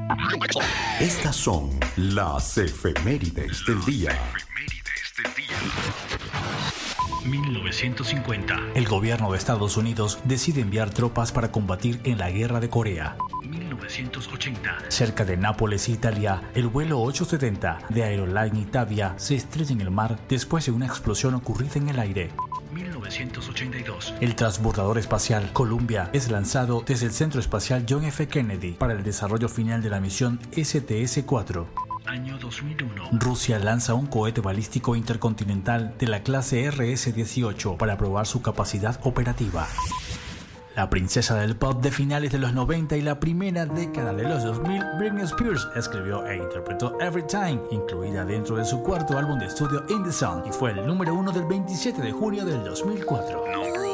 Estas son las efemérides del día. 1950. El gobierno de Estados Unidos decide enviar tropas para combatir en la guerra de Corea. 1980. Cerca de Nápoles, Italia, el vuelo 870 de Aeroline Italia se estrella en el mar después de una explosión ocurrida en el aire. 1982. El transbordador espacial Columbia es lanzado desde el Centro Espacial John F. Kennedy para el desarrollo final de la misión STS-4. Año 2001. Rusia lanza un cohete balístico intercontinental de la clase RS-18 para probar su capacidad operativa. La princesa del pop de finales de los 90 y la primera década de los 2000, Britney Spears, escribió e interpretó Every Time, incluida dentro de su cuarto álbum de estudio In The Sun, y fue el número 1 del 27 de junio del 2004.